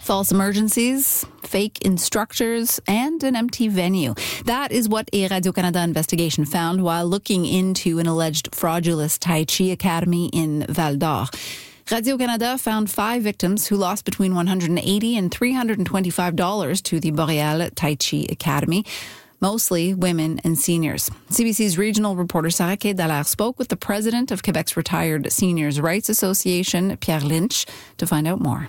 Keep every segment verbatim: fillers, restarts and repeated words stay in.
false emergencies, fake instructors, and an empty venue. That is what a Radio-Canada investigation found while looking into an alleged fraudulent Tai Chi academy in Val-d'Or. Radio-Canada found five victims who lost between one hundred eighty dollars and three hundred twenty-five dollars to the Boreal Tai Chi Academy, mostly women and seniors. C B C's regional reporter Sarah Kay Dallaire spoke with the president of Quebec's Retired Seniors' Rights Association, Pierre Lynch, to find out more.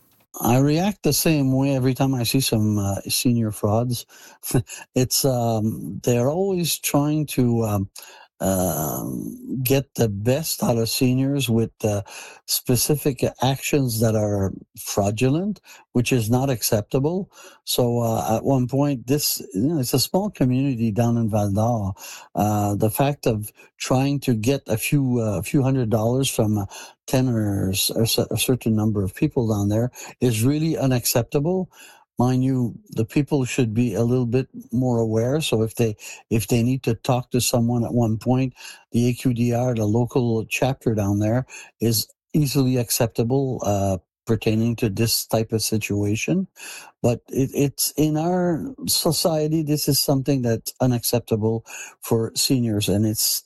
I react the same way every time I see some uh, senior frauds. It's um, they're always trying to um, uh, get the best out of seniors with uh, specific actions that are fraudulent, which is not acceptable. So uh, at one point, this you know, it's a small community down in Val d'Or. Uh, the fact of trying to get a few a uh, few hundred dollars from uh, ten or, or a certain number of people down there is really unacceptable. Mind you, the people should be a little bit more aware. So if they if they need to talk to someone at one point, the A Q D R, the local chapter down there, is easily acceptable uh, pertaining to this type of situation. But it, it's in our society, this is something that's unacceptable for seniors, and it's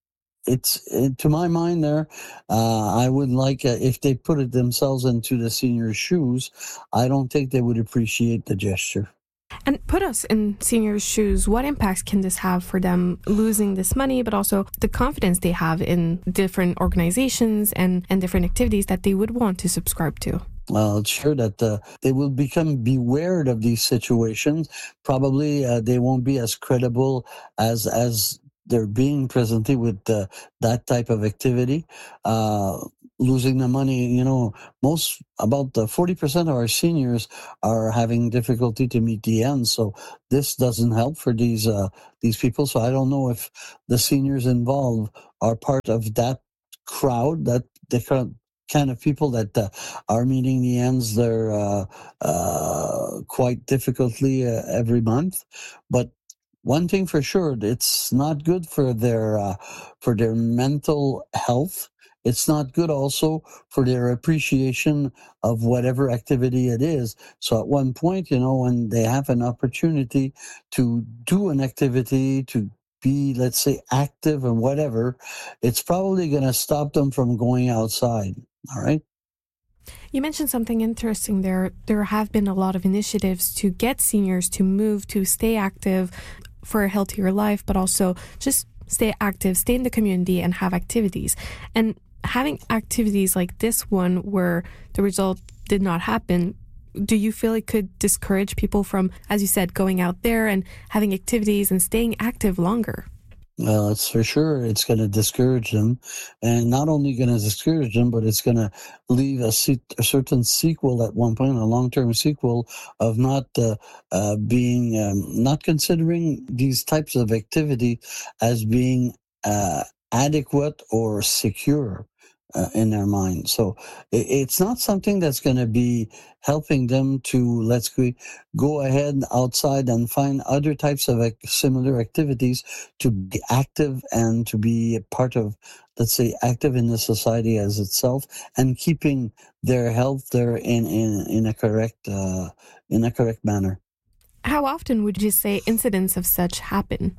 It's to my mind there, uh, I would like, uh, if they put it themselves into the seniors' shoes, I don't think they would appreciate the gesture. And put us in seniors' shoes. What impacts can this have for them losing this money, but also the confidence they have in different organizations and, and different activities that they would want to subscribe to? Well, it's sure that uh, they will become beware of these situations. Probably uh, they won't be as credible as as they're being presented with uh, that type of activity. Uh, losing the money, you know, most, about uh, forty percent of our seniors are having difficulty to meet the end. So this doesn't help for these uh, these people. So I don't know if the seniors involved are part of that crowd, that the kind of people that uh, are meeting the ends there uh, uh, quite difficultly uh, every month. But one thing for sure, it's not good for their uh, for their mental health. It's not good also for their appreciation of whatever activity it is. So at one point, you know, when they have an opportunity to do an activity, to be, let's say, active and whatever, it's probably going to stop them from going outside. All right. You mentioned something interesting there. There have been a lot of initiatives to get seniors to move, to stay active for a healthier life, but also just stay active, stay in the community and have activities. And having activities like this one where the result did not happen, do you feel it could discourage people from, as you said, going out there and having activities and staying active longer? Well, it's for sure it's going to discourage them, and not only going to discourage them, but it's going to leave a, se- a certain sequel at one point, a long-term sequel of not uh, uh, being, um, not considering these types of activity as being uh, adequate or secure. Uh, in their mind. So it, it's not something that's going to be helping them to, let's go, go ahead outside and find other types of ac- similar activities to be active and to be a part of, let's say, active in the society as itself, and keeping their health there in, in, in a correct, uh, in a correct manner. How often would you say incidents of such happen?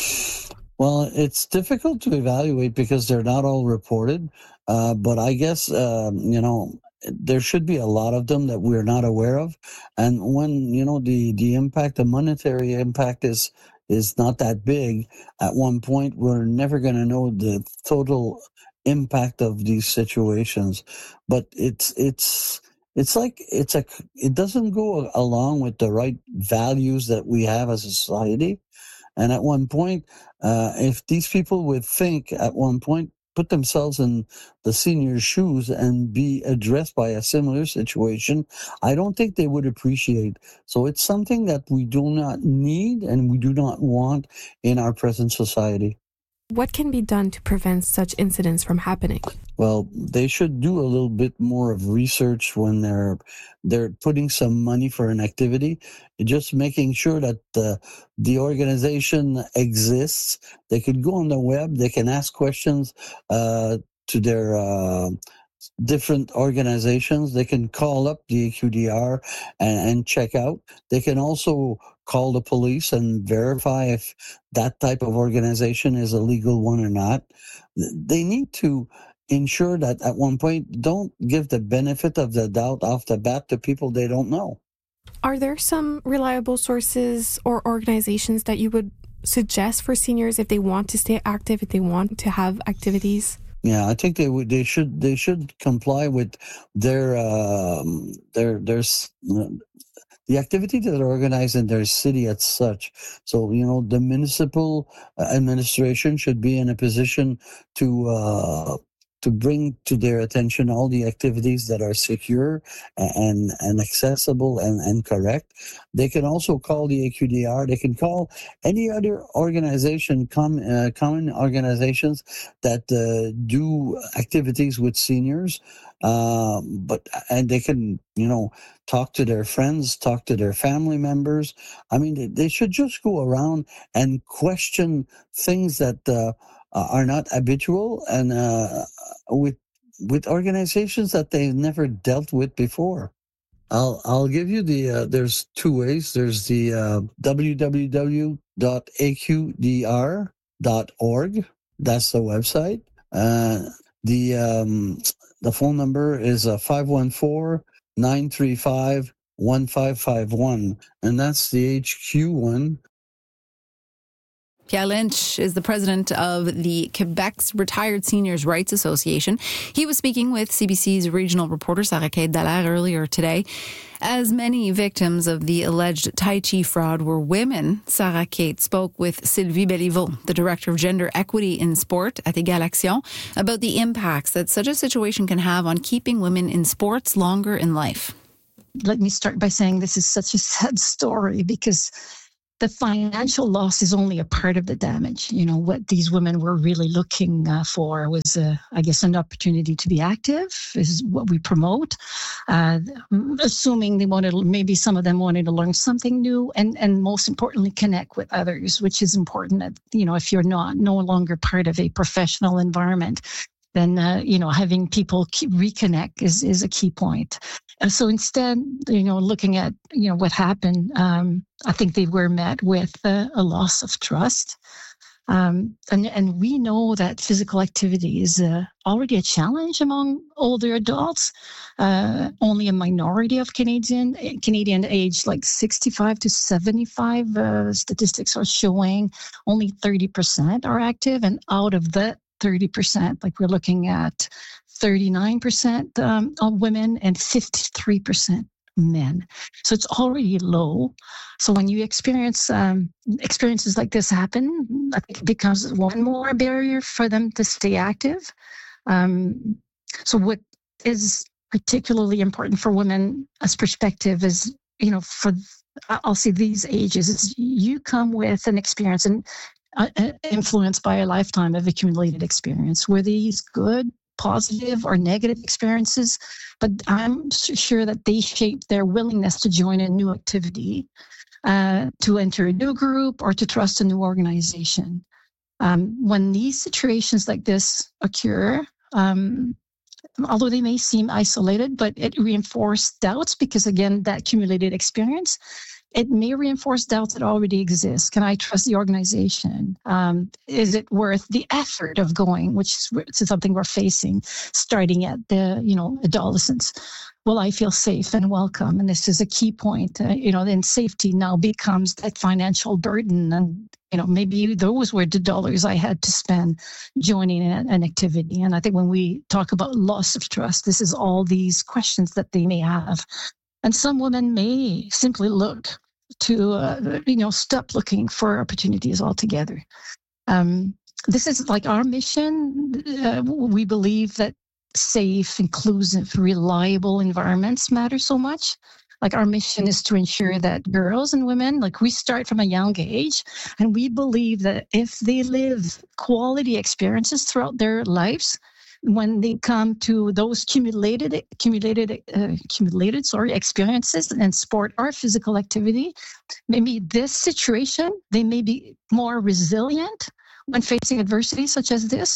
Well, it's difficult to evaluate because they're not all reported. Uh, but I guess, uh, you know, there should be a lot of them that we're not aware of. And when, you know, the, the impact, the monetary impact is, is not that big, at one point, we're never going to know the total impact of these situations. But it's, it's, it's like, it's a, it doesn't go along with the right values that we have as a society. And at one point, uh, if these people would think at one point, put themselves in the senior's shoes and be addressed by a similar situation, I don't think they would appreciate. So it's something that we do not need and we do not want in our present society. What can be done to prevent such incidents from happening? Well, they should do a little bit more of research when they're they're putting some money for an activity. Just making sure that the the organization exists. They could go on the web. They can ask questions uh, to their uh, different organizations. They can call up the A Q D R and, and check out. They can also call the police and verify if that type of organization is a legal one or not. They need to ensure that at one point, don't give the benefit of the doubt off the bat to people they don't know. Are there some reliable sources or organizations that you would suggest for seniors if they want to stay active, if they want to have activities? Yeah, I think they would. They should. They should comply with their um, their their the activities that are organized in their city as such. So you know, the municipal administration should be in a position to uh, to bring to their attention all the activities that are secure and and accessible and, and correct. They can also call the A Q D R. They can call any other organization, com, uh, common organizations that uh, do activities with seniors. Um, but and they can, you know, talk to their friends, talk to their family members. I mean, they, they should just go around and question things that uh, are not habitual and uh, with with organizations that they've never dealt with before. I'll I'll give you the uh, there's two ways. There's the uh, w w w dot a q d r dot org. That's the website. Uh, the um, the phone number is uh, five one four, nine three five, one five five one, and that's the H Q one. Pierre Lynch is the president of the Quebec's Retired Seniors' Rights Association. He was speaking with C B C's regional reporter Sarah-Kate Dallaire earlier today. As many victims of the alleged Tai Chi fraud were women, Sarah-Kate spoke with Sylvie Béliveau, the director of gender equity in sport at Égal Action, about the impacts that such a situation can have on keeping women in sports longer in life. Let me start by saying this is such a sad story because the financial loss is only a part of the damage. You know, what these women were really looking uh, for was, uh, I guess, an opportunity to be active, is what we promote. Uh, assuming they wanted, maybe some of them wanted to learn something new and, and most importantly, connect with others, which is important. That, you know, if you're not no longer part of a professional environment, then, uh, you know, having people keep, reconnect is, is a key point. And so instead, you know, looking at, you know, what happened, um, I think they were met with uh, a loss of trust. Um, and, and we know that physical activity is uh, already a challenge among older adults. Uh, only a minority of Canadian Canadian age, like sixty-five to seventy-five, uh, statistics are showing only thirty percent are active. And out of that thirty percent, like we're looking at thirty-nine percent um, of women and fifty-three percent men. So it's already low. So when you experience um, experiences like this happen, I think it becomes one more barrier for them to stay active. Um, so what is particularly important for women as perspective is, you know, for, I'll say these ages, is you come with an experience and uh, influenced by a lifetime of accumulated experience. Were these good, positive or negative experiences, but I'm sure that they shaped their willingness to join a new activity, uh, to enter a new group, or to trust a new organization. Um, when these situations like this occur, um, although they may seem isolated, but it reinforced doubts because, again, that accumulated experience, it may reinforce doubts that already exist. Can I trust the organization? Um, is it worth the effort of going, which is something we're facing starting at the, you know, adolescence? Will I feel safe and welcome? And this is a key point. Uh, you know, then safety now becomes that financial burden. And, you know, maybe those were the dollars I had to spend joining an, an activity. And I think when we talk about loss of trust, this is all these questions that they may have. And some women may simply look to, uh, you know, stop looking for opportunities altogether. Um, this is like our mission. Uh, we believe that safe, inclusive, reliable environments matter so much. Like our mission is to ensure that girls and women, like we start from a young age, and we believe that if they live quality experiences throughout their lives, when they come to those accumulated, accumulated, uh, accumulated, sorry, experiences in sport or physical activity, maybe this situation, they may be more resilient when facing adversity such as this.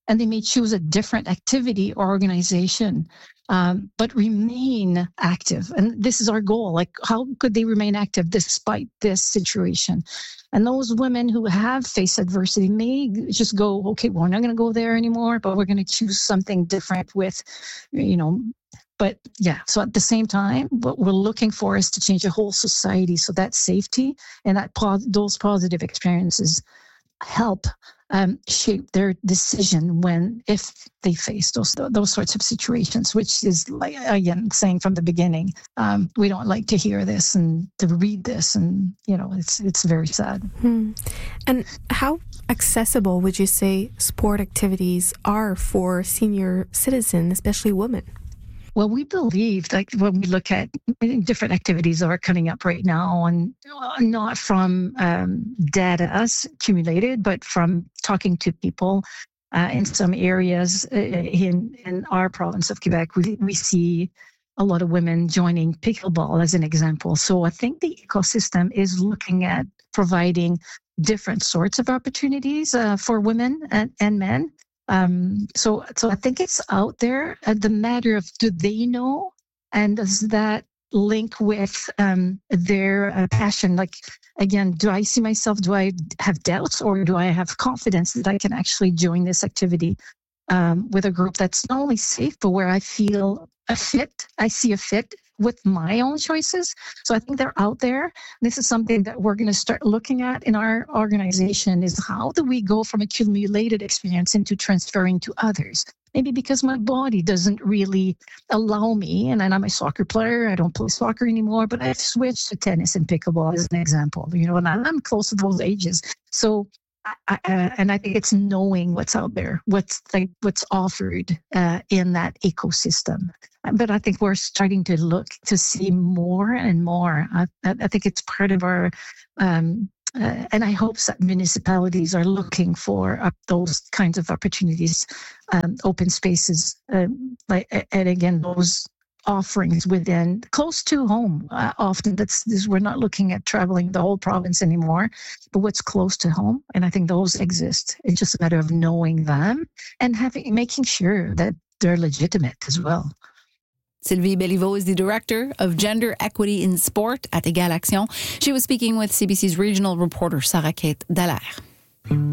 and they may choose a different activity or organization, um, but remain active. And this is our goal. Like, how could they remain active despite this situation? And those women who have faced adversity may just go, okay, well, we're not going to go there anymore, but we're going to choose something different with, you know, but yeah, so at the same time, what we're looking for is to change the whole society so that safety and that pos- those positive experiences help um, shape their decision when, if they face those those sorts of situations, which is, like, again, saying from the beginning, um, we don't like to hear this and to read this, and, you know, it's it's very sad. Hmm. And how accessible would you say sport activities are for senior citizens, especially women? Well, we believe, like, when we look at different activities that are coming up right now, and not from um, data accumulated, but from talking to people uh, in some areas in in our province of Quebec, we we see a lot of women joining pickleball as an example. So I think the ecosystem is looking at providing different sorts of opportunities uh, for women and, and men. Um, so, so I think it's out there. Uh, the matter of, do they know, and does that link with um, their uh, passion? Like, again, do I see myself? Do I have doubts, or do I have confidence that I can actually join this activity um, with a group that's not only safe, but where I feel a fit? I see a fit with my own choices. So I think they're out there. This is something that we're going to start looking at in our organization, is how do we go from accumulated experience into transferring to others? Maybe because my body doesn't really allow me, and I'm a soccer player, I don't play soccer anymore, but I've switched to tennis and pickleball as an example, you know, and I'm close to those ages. So I, uh, and I think it's knowing what's out there, what's like what's offered uh, in that ecosystem. But I think we're starting to look to see more and more. I, I think it's part of our, um, uh, and I hope that municipalities are looking for uh, those kinds of opportunities, um, open spaces, um, like, and again, those offerings within close to home. Uh, often that's this, we're not looking at traveling the whole province anymore, but what's close to home. And I think those exist. It's just a matter of knowing them and having, making sure that they're legitimate as well. Sylvie Béliveau is the Director of Gender Equity in Sport at Egal Action. She was speaking with C B C's regional reporter, Sarah Kate Dallaire.